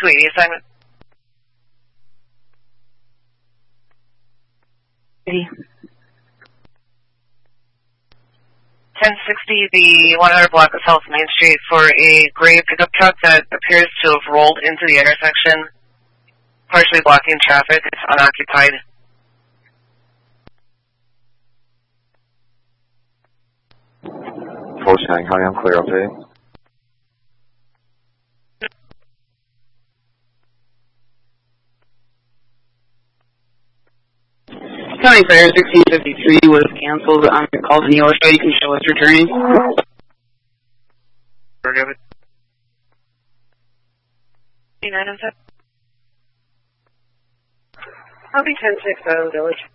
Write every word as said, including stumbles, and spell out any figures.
two eighty assignment. ten sixty, the one hundred block of South Main Street for a gray pickup truck that appears to have rolled into the intersection, partially blocking traffic. It's unoccupied. four Shanghai, I'm clear, okay? County Fire sixteen fifty-three was canceled on your call to Neil Show. You can show us returning. Forgive it. nine oh seven. I'll be ten six Island Village.